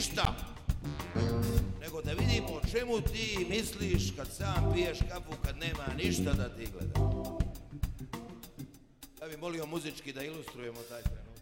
ništa, nego da vidimo o čemu ti misliš kad sam piješ kafu, kad nema ništa da ti gleda. Ja bih molio muzički da ilustrujemo taj trenutak.